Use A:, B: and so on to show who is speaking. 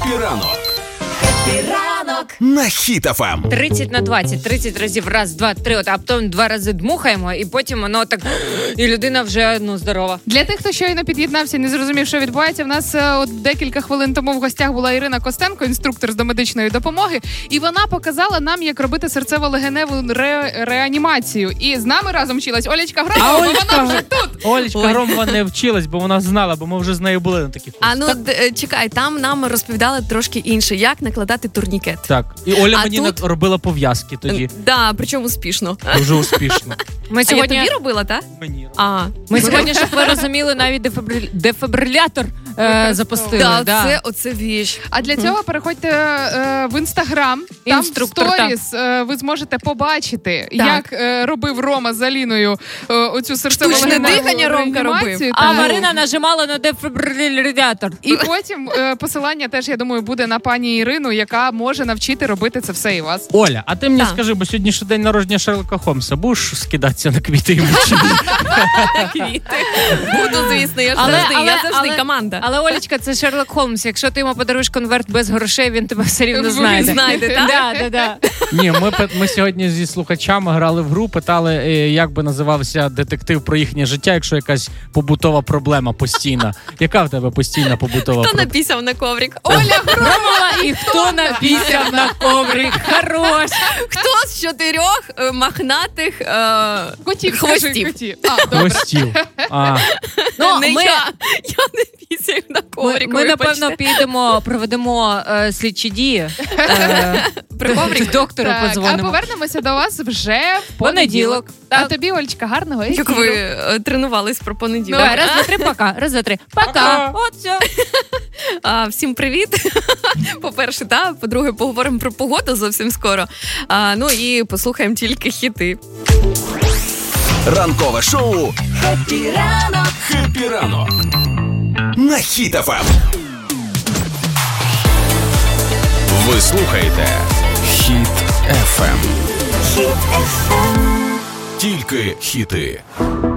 A: Ранок на Хіт ФМ.
B: 30/20, 30 разів, раз, два, три, а потім 2 рази дмухаємо, і потім воно так, і людина вже, здорова.
C: Для тих, хто щойно під'єднався, не зрозумів, що відбувається, в нас декілька хвилин тому в гостях була Ірина Костенко, інструктор з домедичної допомоги, і вона показала нам, як робити серцево-легеневу реанімацію. І з нами разом вчилась Олечка Громова, вона вже тут.
D: Олечка Громова не вчилась, бо вона знала, бо ми вже з нею були на таких курсах.
E: Чекай, там нам розповідали трошки інше, як накладати турнікет.
D: Так, і Оля мені робила пов'язки тоді.
E: Да, причому успішно.
D: Дуже успішно.
B: Ми сьогодні...
E: А я тобі робила, так?
D: Мені.
B: Ми сьогодні, щоб ви розуміли, навіть дефібрилятор запустили.
E: Оце віч.
C: А для цього переходьте в Інстаграм, там в сторіс ви зможете побачити, як робив Рома з Аліною оцю серцево-легеневу
E: дихання Ромка робив.
B: А Марина нажимала на дефібрилятор.
C: І потім посилання теж, я думаю, буде на пані Ірину, яка може навчити робити це все і вас.
D: Оля, а ти мені скажи, бо сьогодні ще день народження Шерлока Холмса. Будеш скидатися на квіти йому чи ні?
E: Квіти. Буду, звісно, я завжди команда.
B: Але, Олечка, це Шерлок Холмс. Якщо ти йому подаруєш конверт без грошей, він тебе все рівно знайде.
E: Знайде, так?
B: Да.
D: Ні, ми сьогодні зі слухачами грали в гру, питали, як би називався детектив про їхнє життя, якщо якась побутова проблема постійна. Яка в тебе постійна побутова
E: Хто
D: проблема?
E: напісяв на коврик?
B: Оля Громова і хто напісяв на коврик. Хорош.
E: Хто з 4 мохнатих хвостів?
D: Хвостів.
E: Я не пісяю на коврик.
B: Ми, напевно, проведемо слідчі дії.
E: Про коврик?
B: Доктору
C: А
B: подзвонимо.
C: повернемося до вас вже в
B: Понеділок.
C: А тобі, Олечка, гарного ефіру.
E: Як ви тренувались про понеділок?
B: Давай, раз, два, три, пока. Раз, два, три. Пока. От все.
E: Всім привіт. По-перше, по-друге, поговоримо про погоду зовсім скоро. Ну і послухаємо тільки хіти.
A: Ранкове шоу «Хеппі ранок» на Хіт ФМ. Ви слухаєте Хіт ФМ. Тільки хіти.